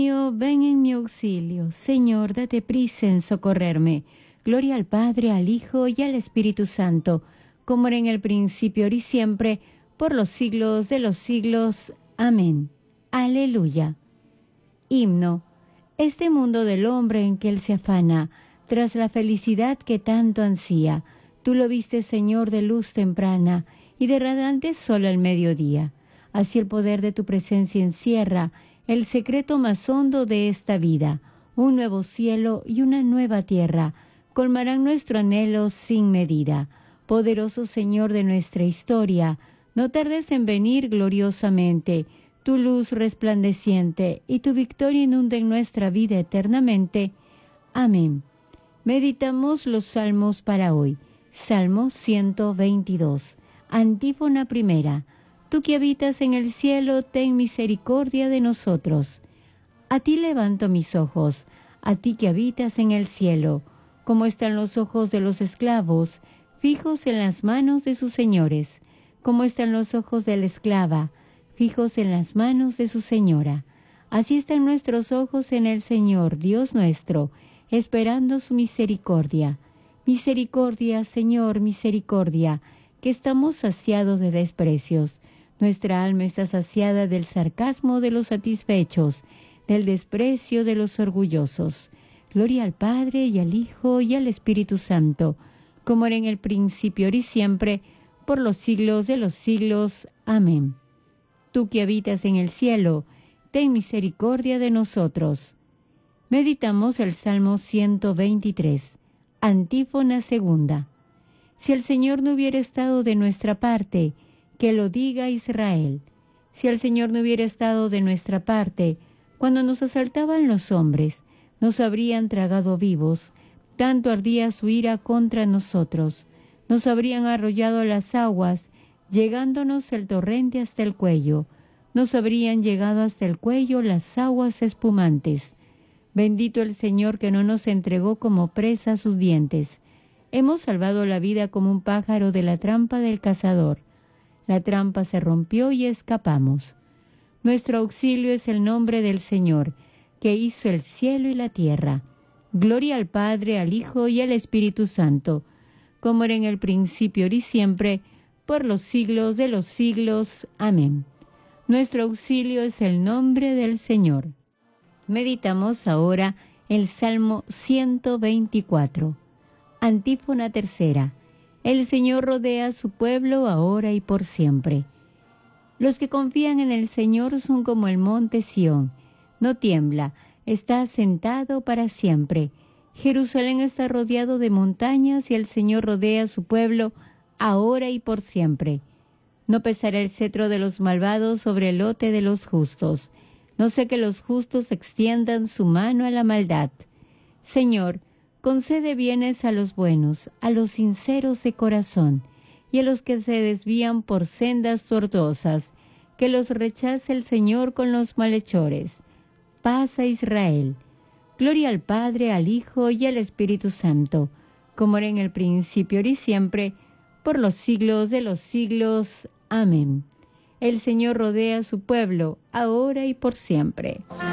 Mío, ven en mi auxilio. Señor, date prisa en socorrerme. Gloria al Padre, al Hijo y al Espíritu Santo, como era en el principio, ahora y siempre, por los siglos de los siglos. Amén. Aleluya. Himno. Este mundo del hombre en que él se afana, tras la felicidad que tanto ansía, tú lo viste, Señor, de luz temprana y de radiante sol al mediodía. Así el poder de tu presencia encierra el secreto más hondo de esta vida. Un nuevo cielo y una nueva tierra colmarán nuestro anhelo sin medida. Poderoso Señor de nuestra historia, no tardes en venir gloriosamente. Tu luz resplandeciente y tu victoria inunden nuestra vida eternamente. Amén. Meditamos los salmos para hoy. Salmo 122. Antífona primera. Tú que habitas en el cielo, ten misericordia de nosotros. A ti levanto mis ojos, a ti que habitas en el cielo. Como están los ojos de los esclavos, fijos en las manos de sus señores. Como están los ojos de la esclava, fijos en las manos de su señora. Así están nuestros ojos en el Señor, Dios nuestro, esperando su misericordia. Misericordia, Señor, misericordia, que estamos saciados de desprecios. Nuestra alma está saciada del sarcasmo de los satisfechos, del desprecio de los orgullosos. Gloria al Padre, y al Hijo, y al Espíritu Santo, como era en el principio, ahora y siempre, por los siglos de los siglos. Amén. Tú que habitas en el cielo, ten misericordia de nosotros. Meditamos el Salmo 123, Antífona segunda. Si el Señor no hubiera estado de nuestra parte, que lo diga Israel. Si el Señor no hubiera estado de nuestra parte, cuando nos asaltaban los hombres, nos habrían tragado vivos, tanto ardía su ira contra nosotros. Nos habrían arrollado las aguas, llegándonos el torrente hasta el cuello. Nos habrían llegado hasta el cuello las aguas espumantes. Bendito el Señor que no nos entregó como presa a sus dientes. Hemos salvado la vida como un pájaro de la trampa del cazador. La trampa se rompió y escapamos. Nuestro auxilio es el nombre del Señor, que hizo el cielo y la tierra. Gloria al Padre, al Hijo y al Espíritu Santo, como era en el principio, ahora y siempre, por los siglos de los siglos. Amén. Nuestro auxilio es el nombre del Señor. Meditamos ahora el Salmo 124. Antífona tercera. El Señor rodea a su pueblo ahora y por siempre. Los que confían en el Señor son como el monte Sión. No tiembla, está sentado para siempre. Jerusalén está rodeado de montañas y el Señor rodea a su pueblo ahora y por siempre. No pesará el cetro de los malvados sobre el lote de los justos. No sé que los justos extiendan su mano a la maldad. Señor, concede bienes a los buenos, a los sinceros de corazón, y a los que se desvían por sendas tortuosas, que los rechace el Señor con los malhechores. Paz a Israel. Gloria al Padre, al Hijo y al Espíritu Santo, como era en el principio, ahora y siempre, por los siglos de los siglos. Amén. El Señor rodea a su pueblo, ahora y por siempre.